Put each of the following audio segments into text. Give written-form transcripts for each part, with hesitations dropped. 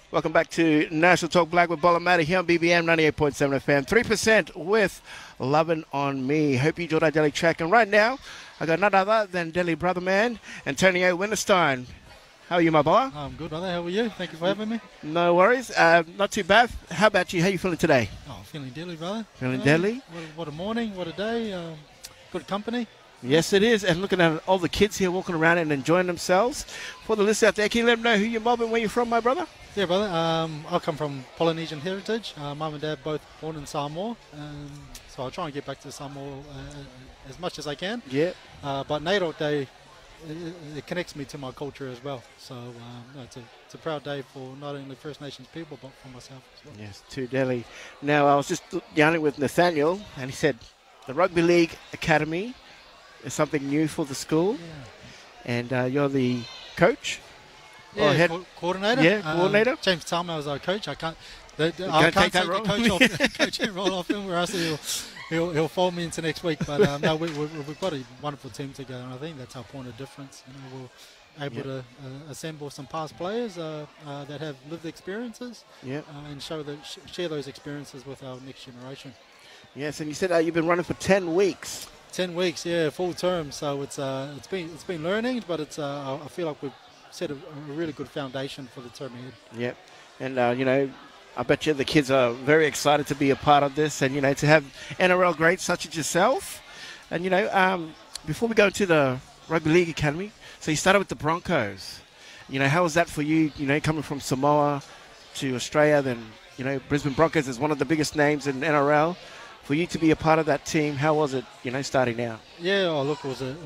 Welcome back to National Talk Black with Bolamata here on BBM 98.7 FM. 3% with Lovin' On Me. Hope you enjoyed our daily track. And right now, I got none other than Delhi brother man, Antonio Winterstein. How are you, my boy? I'm good, brother. How are you? Thank you for having me. No worries. Not too bad. How about you? How are you feeling today? Oh, feeling deadly, brother. Feeling deadly? What a morning, what a day. Good company. Yes, it is. And looking at all the kids here walking around and enjoying themselves. For the listeners out there, can you let them know who you're mobbing, where you're from, my brother? Yeah, brother. I come from Polynesian heritage. Mum and dad both born in Samoa. So I'll try and get back to Samoa as much as I can. Yeah. But Nairo Day, it connects me to my culture as well. So it's a proud day for not only First Nations people, but for myself as well. Yes, to Delhi. Now, I was just yarning with Nathaniel, and he said the Rugby League Academy is something new for the school. Yeah. And you're the coach? Yeah, head coordinator. Yeah, coordinator. James Talma is our coach. I can't take that role? coaching role off him, or else he'll fold me into next week. But no, we've got a wonderful team together, and I think that's our point of difference. We're able to assemble some past players that have lived experiences, and share those experiences with our next generation. Yes, and you said you've been running for 10 weeks. 10 weeks, yeah, full term. So it's been learning, but I feel like we've set a really good foundation for the term ahead. Yep. And, I bet you the kids are very excited to be a part of this and, to have NRL greats such as yourself. And, before we go into the Rugby League Academy, so you started with the Broncos. How was that for you, coming from Samoa to Australia, then, Brisbane Broncos is one of the biggest names in NRL. For you to be a part of that team, how was it, starting out? Yeah, look,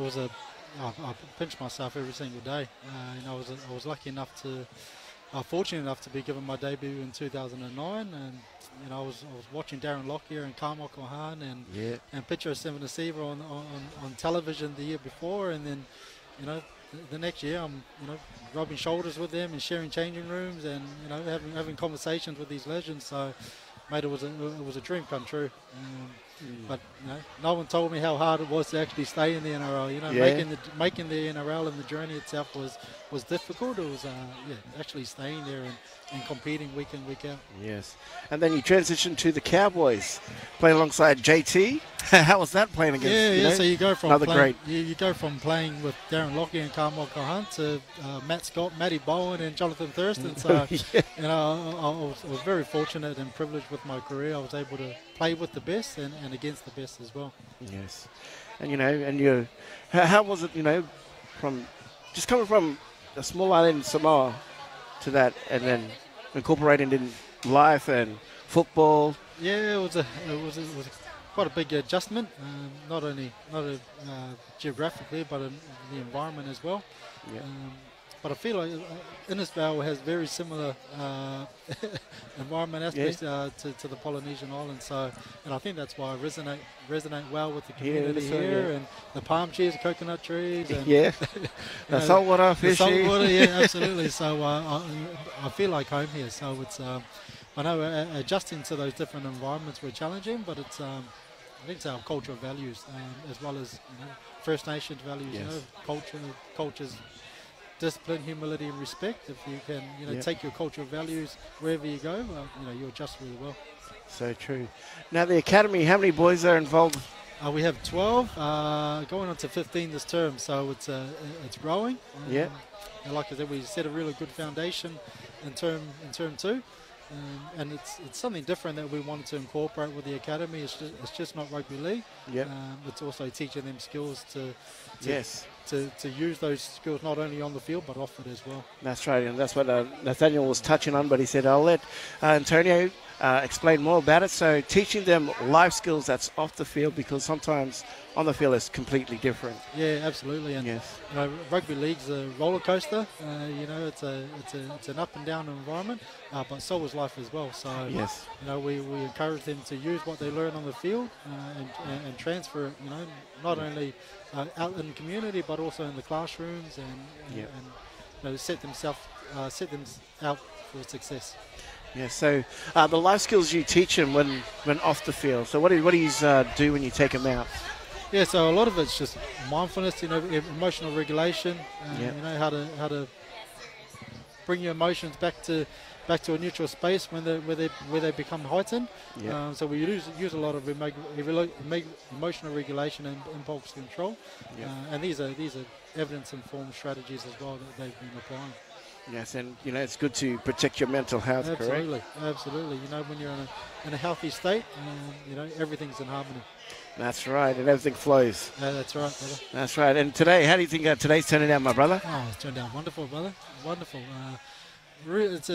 I pinch myself every single day. I was lucky enough fortunate enough to be given my debut in 2009, and I was watching Darren Lockyer and Carmichael Hahn and Pitcher Seven-Deceiver on television the year before, and then the next year I'm rubbing shoulders with them and sharing changing rooms and having conversations with these legends. So, mate, it was a dream come true. But no one told me how hard it was to actually stay in the NRL. Making the NRL and the journey itself was difficult. It was actually staying there and competing week in, week out. Yes, and then you transitioned to the Cowboys, playing alongside JT. How was that playing against? So you go from another great. You go from playing with Darren Lockyer and Carmichael Hunt to Matt Scott, Matty Bowen, and Jonathan Thurston. So I was very fortunate and privileged with my career. I was able to play with the best and against the best as well. Yes, and how was it? From just coming from a small island in Samoa to that, and then incorporating in life and football. Yeah, it was quite a big adjustment, not geographically, but in the environment as well. Yeah. But I feel like Innisfail has very similar environment aspects to the Polynesian islands. And I think that's why I resonate well with the community here, and the palm trees, the coconut trees, and the saltwater fishing. The saltwater, yeah, absolutely. So I feel like home here. So it's I know adjusting to those different environments were challenging, but it's I think it's our cultural values as well as First Nations values. Yes. Cultures. Discipline, humility, and respect. If you can, take your cultural values wherever you go, you adjust really well. So true. Now the academy, how many boys are involved? We have 12, going on to 15 this term. So it's growing. And like I said, we set a really good foundation in term 2. And it's something different that we wanted to incorporate with the academy. It's just not rugby league. It's also teaching them skills to use those skills not only on the field but off it as well. That's right, and that's what Nathaniel was touching on, but he said, I'll let Antonio explain more about it. So teaching them life skills that's off the field, because sometimes on the field it's completely different. Yeah, absolutely. And rugby league's a roller coaster. It's an up and down environment, but so is life as well. So we encourage them to use what they learn on the field and transfer it. Not only out in the community, but also in the classrooms, and set them out for success. Yeah. So the life skills you teach them when off the field. So what do you do when you take them out? Yeah. So a lot of it's just mindfulness. Emotional regulation. How to bring your emotions back to a neutral space when they become heightened. Yeah. So we use a lot of emotional regulation and impulse control, Yeah. and these are evidence-informed strategies as well that they've been applying. Yes, and it's good to protect your mental health. Absolutely, correct? absolutely. When you're in a healthy state, everything's in harmony. That's right, and everything flows. That's right, brother. That's right. And today, how do you think today's turning out, my brother? Oh, it's turned out wonderful, brother. Wonderful. I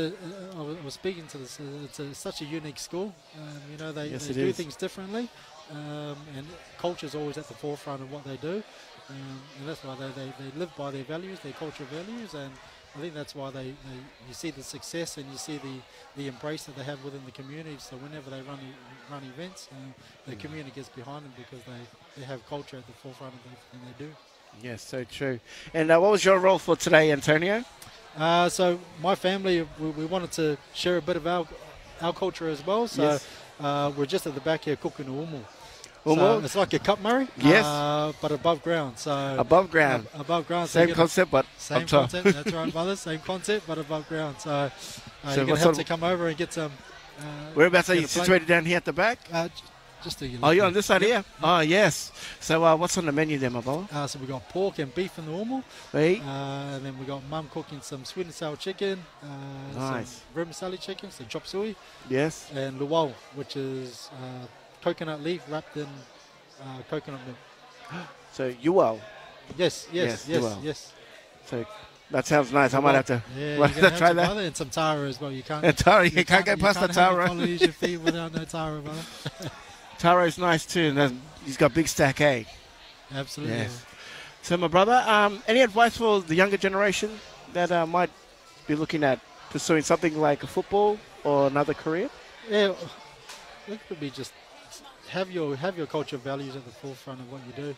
was speaking to this. It's such a unique school. They do things differently, and culture's always at the forefront of what they do, and that's why they live by their values, their cultural values, and I think that's why you see the success and you see the embrace that they have within the community. So whenever they run events, the community gets behind them because they have culture at the forefront of everything they do. Yes, so true. And what was your role for today, Antonio? So my family, we wanted to share a bit of our culture as well. So Yes. we're just at the back here cooking umu. Umu? So it's like a cup Murray, Yes. but above ground. So Above ground. above ground. So Same concept, but same up top. concept. That's right, brothers. Same concept, but above ground. So So you're what gonna sort have to come over and get some. Whereabouts are get you a plate. situated down here at the back? Just to your Oh, left you're there. on this side here? Oh, yes. So what's on the menu there, my brother? So we got pork and beef in the umu. Hey. And then we got mum cooking some sweet and sour chicken, Nice. some vermicelli chicken, some chop suey, Yes. and luau, which is coconut leaf wrapped in coconut milk. So Uwal. Yes, Yes, luau. yes. So that sounds nice. I might have to. Yeah, might you're have gonna to try some that. other and some tara as well. You can't. And taro, you can't go past the have taro. a Polynesian feed without no tara, brother. Taro's nice too, and then he's got big stack, eh? Absolutely. Yes. So, my brother, any advice for the younger generation that might be looking at pursuing something like a football or another career? Yeah, it could be just have your cultural values at the forefront of what you do.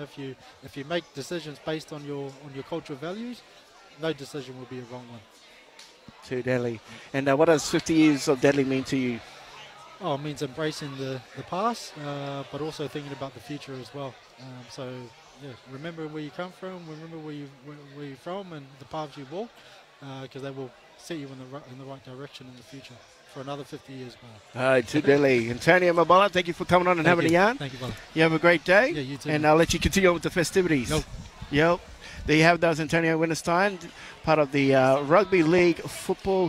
If you make decisions based on your cultural values, no decision will be a wrong one. To Delhi. And what does 50 years of Delhi mean to you? Oh, it means embracing the past, but also thinking about the future as well. Remember where you come from, remember where you're from, and the paths you walk, because they will set you in the right direction in the future for another 50 years. All right, to Delhi. Antonio Mabala, thank you for coming on and having a yarn. Thank you, brother. You have a great day. Yeah, you too. And I'll let you continue on with the festivities. Yep. There you have those, Antonio Winterstein, part of the Rugby League Football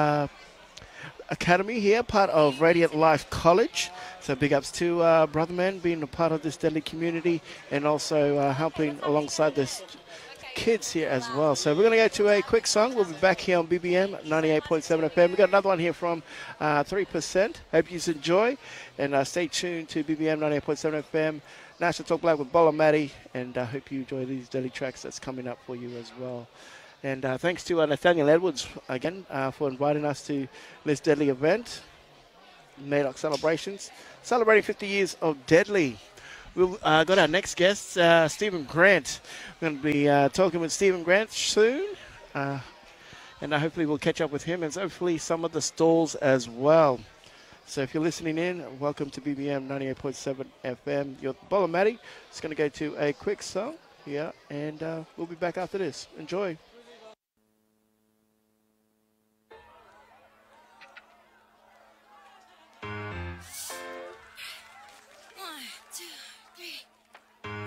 Academy here, part of Radiant Life College. So big ups to Brother Man being a part of this Delhi community and also helping alongside this kids here as well. So we're going to go to a quick song. We'll be back here on BBM 98.7 FM. We've got another one here from 3%. Hope you enjoy. And stay tuned to BBM 98.7 FM. National Talk Black with Bola Matty. And I hope you enjoy these Delhi tracks that's coming up for you as well. And thanks to Nathaniel Edwards again for inviting us to this Deadly event, Madoc Celebrations, celebrating 50 years of Deadly. We've got our next guest, Stephen Grant. We're going to be talking with Stephen Grant soon, and hopefully we'll catch up with him and hopefully some of the stalls as well. So if you're listening in, welcome to BBM 98.7 FM. You're Bola Matty. It's going to go to a quick song here, and we'll be back after this. Enjoy.